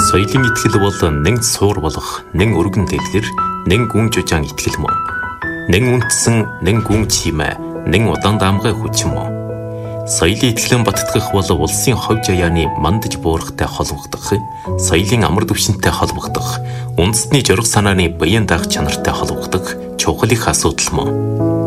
Соёлын итгэл бол нэг суур болох, нэг өргөн дэглэр, нэг гүн жужаан итгэл мөн. Нэг үндэсэн, нэг гүн чимээ, нэг удаан даамгай хүч мөн. Соёлын итгэлэн баттгах бол улсын хов жаяаны мандаж буурахтай холбогдох, соёлын амар түвшинтэй холбогдох, үндэсний жураг санааны баян даах чанартай холбогдох чухал их асуудал мөн.